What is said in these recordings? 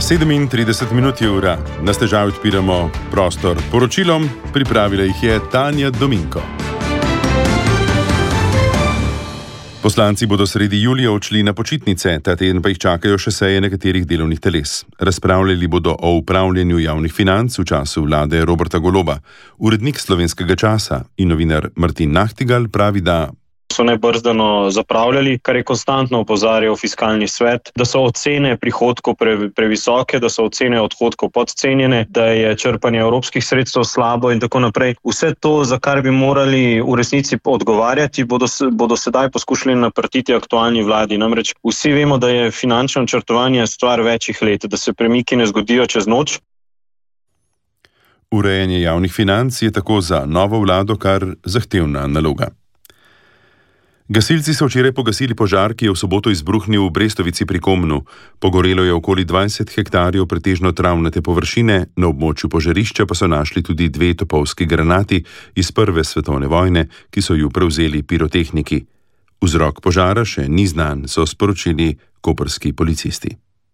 37 minut je ura. Na stežaj odpiramo prostor poročilom, pripravila jih je Tanja Dominko. Poslanci bodo sredi julija odšli na počitnice, ta teden pa jih čakajo še seje nekaterih delovnih teles. Razpravljali bodo o upravljanju javnih financ v času vlade Roberta Goloba. Urednik Slovenskega časa in novinar Martin Nahtigal pravi, da so nebrzdano zapravljali, kar je konstantno opozarjal fiskalni svet, da so ocene prihodkov previsoke, da so ocene odhodkov podcenjene, da je črpanje evropskih sredstev slabo in tako naprej. Vse to, za kar bi morali v resnici odgovarjati, bodo sedaj poskušali naprtiti aktualni vladi. Namreč vsi vemo, da je finančno načrtovanje stvar večjih let, da se premiki ne zgodijo čez noč. Urejanje javnih financ je tako za novo vlado kar zahtevna naloga. Gasilci so včeraj pogasili požar, ki je v soboto izbruhnil v Brestovici pri Komnu. Pogorelo je okoli 20 hektarjev pretežno travnate površine, na območju požarišča pa so našli tudi 2 topovski granati iz Prve svetovne vojne, ki so ju prevzeli pirotehniki. Vzrok požara še ni znan, so sporočili koprski policisti.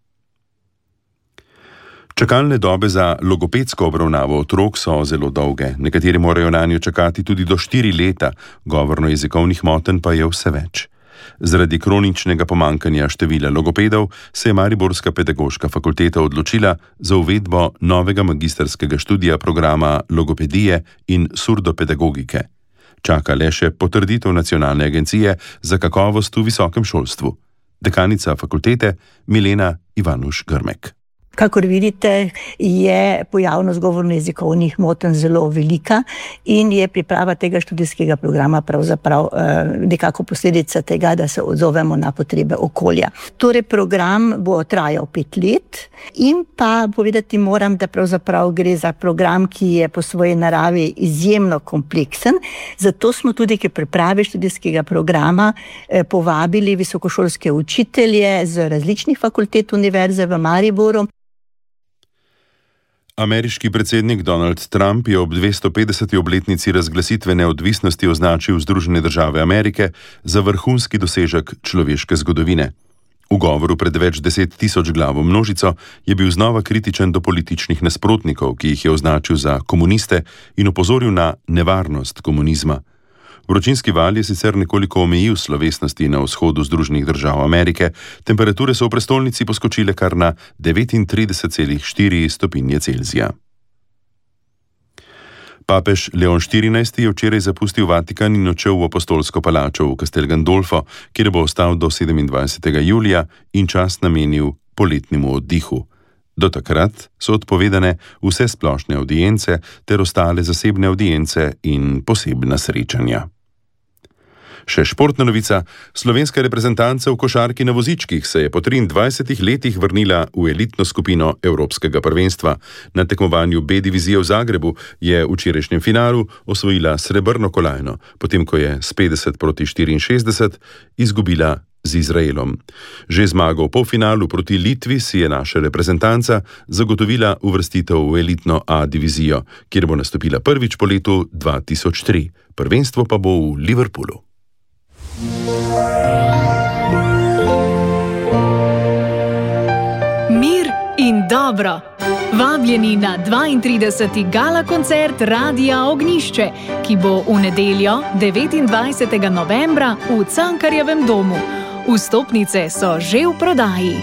Čakalne dobe za logopedsko obravnavo otrok so zelo dolge. Nekateri morajo nanjo čakati tudi do 4 leta, govorno-jezikovnih motenj pa je vse več. Zaradi kroničnega pomanjkanja števila logopedov se je Mariborska pedagoška fakulteta odločila za uvedbo novega magistrskega študija programa logopedije in surdopedagogike. Čaka le še potrditev Nacionalne agencije za kakovost v visokem šolstvu. Dekanica fakultete Milena Ivanuš-Grmek. Kakor vidite, je pojavnost govorno-jezikovnih motenj zelo velika in je priprava tega študijskega programa pravzaprav nekako posledica tega, da se odzovemo na potrebe okolja. Torej, program bo trajal 5 let in pa povedati moram, da pravzaprav gre za program, ki je po svoji naravi izjemno kompleksen. Zato smo tudi k pripravi študijskega programa povabili visokošolske učitelje z različnih fakultet Univerze v Mariboru. Ameriški predsednik Donald Trump je ob 250. obletnici razglasitve neodvisnosti označil Združene države Amerike za vrhunski dosežek človeške zgodovine. V govoru pred več 10.000 glavo množico je bil znova kritičen do političnih nasprotnikov, ki jih je označil za komuniste in opozoril na nevarnost komunizma. Vročinski val je sicer nekoliko omejil slovesnosti na vzhodu Združenih držav Amerike, temperature so v prestolnici poskočile kar na 39,4 stopinje Celzija. Papež Leon XIV je včeraj zapustil Vatikan in odšel v apostolsko palačo v Castel Gandolfo, kjer bo ostal do 27. julija in čas namenil poletnemu oddihu. Do takrat so odpovedane vse splošne avdience ter ostale zasebne avdience in posebna srečanja. Še športna novica. Slovenska reprezentanca v košarki na vozičkih se je po 23 letih vrnila v elitno skupino Evropskega prvenstva. Na tekmovanju B divizije v Zagrebu je v včerajšnjem finalu osvojila srebrno kolajno, potem ko je s 50-64 izgubila z Izraelom. Že zmago v polfinalu proti Litvi si je naša reprezentanca zagotovila uvrstitev v elitno A divizijo, kjer bo nastopila prvič po letu 2003. Prvenstvo pa bo v Liverpoolu. Mir in dobro. Vabljeni na 32. gala koncert Radia Ognjišče, ki bo v nedeljo 29. novembra v Cankarjevem domu. Vstopnice so že v prodaji.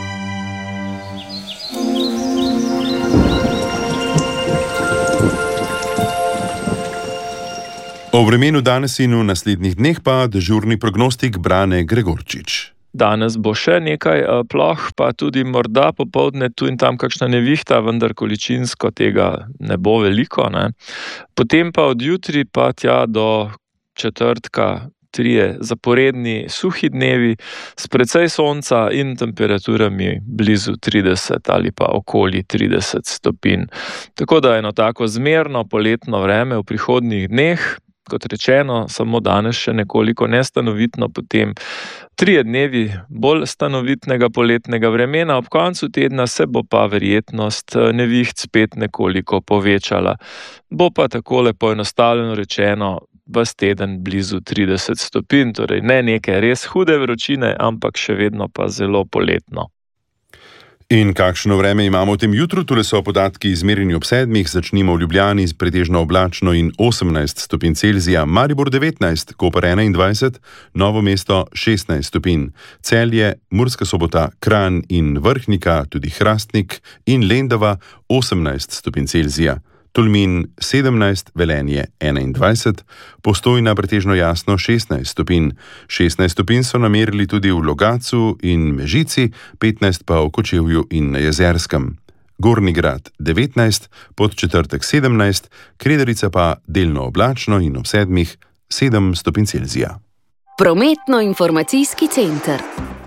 O vremenu danes in v naslednjih dneh pa dežurni prognostik Brane Gregorčič. Danes bo še nekaj ploh, pa tudi morda popoldne tu in tam kakšna nevihta, vendar količinsko tega ne bo veliko, ne. Potem pa od jutri pa tja do četrtka 3 zaporedni suhi dnevi s precej sonca in temperaturami blizu 30 ali pa okoli 30 stopinj. Tako da eno tako zmerno poletno vreme v prihodnjih dneh, kot rečeno, samo danes še nekoliko nestanovitno, potem 3 dnevi bolj stanovitnega poletnega vremena, ob koncu tedna se bo pa verjetnost neviht spet nekoliko povečala. Bo pa takole poenostavljeno rečeno ves teden blizu 30 stopinj, torej ne neke res hude vročine, ampak še vedno pa zelo poletno. In kakšno vreme imamo v tem jutru? Tule so podatki izmerjeni ob 7. Začnimo v Ljubljani z pretežno oblačno in 18 stopinj Celzija, Maribor 19, Koper 21, Novo mesto 16 stopinj, Celje, Murska Sobota, Kranj in Vrhnika, tudi Hrastnik in Lendava 18 stopinj Celzija. Tolmin 17, Velenje 21, Postojna pretežno jasno 16 stopinj. 16 stopinj so namerili tudi v Logatcu in Mežici, 15 pa v Kočevju in na Jezerskem. Gornji Grad 19, Podčetrtek 17, Krederica pa delno oblačno in ob 7 7 stopinj Celzija. Prometno-informacijski center.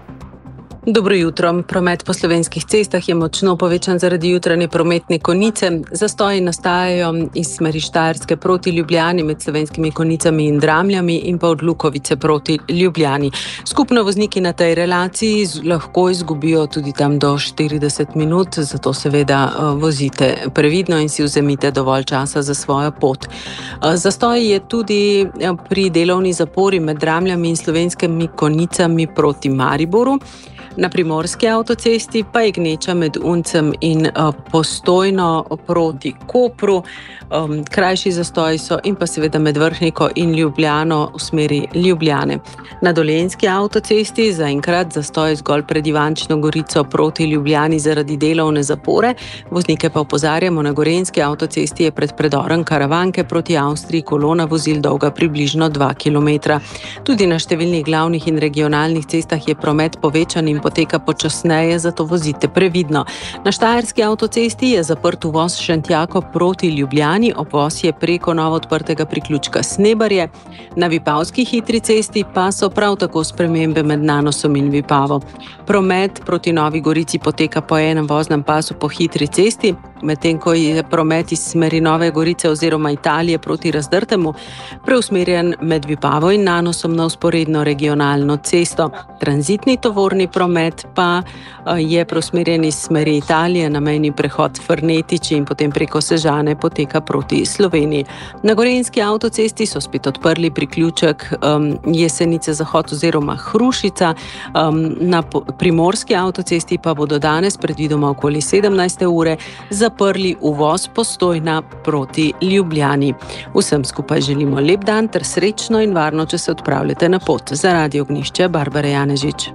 Dobro jutro. Promet po slovenskih cestah je močno povečan zaradi jutranje prometne konice. Zastoji nastajajo iz smeri Štajerske proti Ljubljani med Slovenskimi Konicami in Dramljami in pa od Lukovice proti Ljubljani. Skupno vozniki na tej relaciji lahko izgubijo tudi tam do 40 minut, zato seveda vozite previdno in si vzemite dovolj časa za svojo pot. Zastoj je tudi pri delovni zapori med Dramljami in Slovenskimi Konicami proti Mariboru. Na primorski avtocesti pa je gneča med Uncem in Postojno proti Kopru. Krajši zastoji so in pa seveda med Vrhniko in Ljubljano v smeri Ljubljane. Na Dolenjski avtocesti zaenkrat zastoj zgolj pred Ivančno Gorico proti Ljubljani zaradi delovne zapore. Voznike pa opozarjamo, na Gorenjski avtocesti je pred predorom Karavanke proti Avstriji kolona vozil dolga približno 2 km. Tudi na številnih glavnih in regionalnih cestah je promet povečan in poteka počasneje, zato vozite previdno. Na Štajerski avtocesti je zaprt uvoz Šentjako proti Ljubljani, obvoz je preko novo odprtega priključka Snebarje. Na Vipavski hitri cesti pa so prav tako spremembe med Nanosom in Vipavo. Promet proti Novi Gorici poteka po enem voznem pasu po hitri cesti, medtem ko je promet iz smeri Nove Gorice oziroma Italije proti Razdrtemu preusmerjen med Vipavo in Nanosom na vzporedno regionalno cesto. Tranzitni tovorni promet pa je preusmerjen iz smeri Italije na mejni prehod Frnetiči in potem preko Sežane poteka proti Sloveniji. Na Gorenjski avtocesti so spet odprli priključek Jesenice Zahod oziroma Hrušica. Na primorski avtocesti pa bodo danes predvidoma okoli 17. ure zaprli uvoz Postojna proti Ljubljani. Vsem skupaj želimo lep dan ter srečno in varno, če se odpravljate na pot. Za Radio Ognjišče, Barbara Janežič.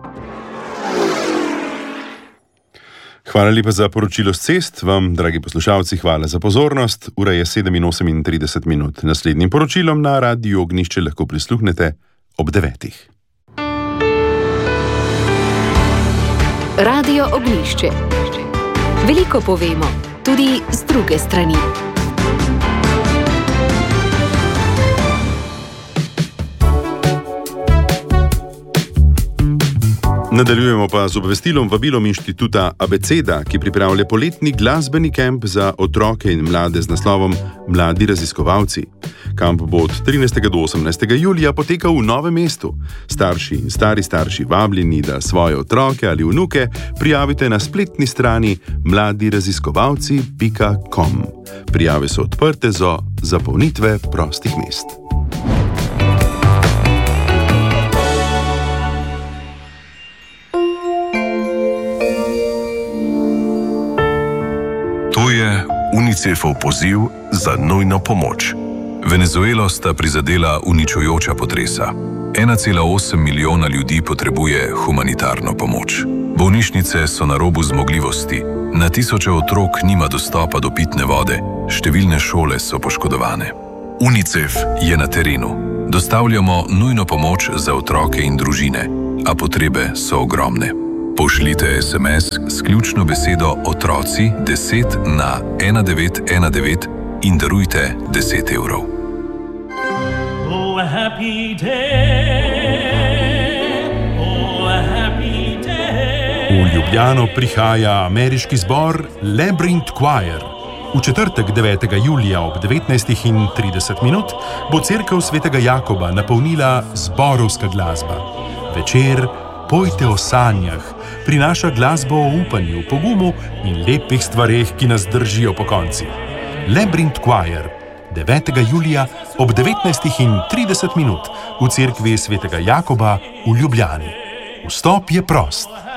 Hvala lepa za poročilo s cest. Vam, dragi poslušalci, hvala za pozornost. Ura je 7:38 minut. Naslednjim poročilom na Radio Ognjišče lahko prisluhnete ob 9. Radio Ognjišče. Veliko povemo, tudi z druge strani. Nadaljujemo pa z obvestilom, vabilom inštituta Abeceda, ki pripravlja poletni glasbeni kemp za otroke in mlade z naslovom Mladi raziskovalci. Kamp bo od 13. do 18. julija potekal v Novem mestu. Starši in stari starši vabljeni, da svoje otroke ali vnuke prijavite na spletni strani mladiraziskovalci.com. Prijave so odprte za zapolnitve prostih mest. To je UNICEF-ov poziv za nujno pomoč. Venezuelo sta prizadela uničujoča potresa. 1,8 milijona ljudi potrebuje humanitarno pomoč. Bolnišnice so na robu zmogljivosti, na tisoče otrok nima dostopa do pitne vode, številne šole so poškodovane. UNICEF je na terenu. Dostavljamo nujno pomoč za otroke in družine, a potrebe so ogromne. Pošljite SMS s ključno besedo otroci 10 na 1919 in darujte 10 evrov. Oh, happy day. Oh, happy day. V Ljubljano prihaja ameriški zbor Labyrinth Choir. V četrtek 9. julija ob 19:30 bo cerkev Svetega Jakoba napolnila zborovska glasba. Večer Pojte o sanjah prinaša glasbo o upanju, pogumu in lepih stvareh, ki nas držijo pokonci. Labyrinth Choir 9. julija ob 19:30 v cerkvi Svetega Jakoba v Ljubljani. Vstop je prost.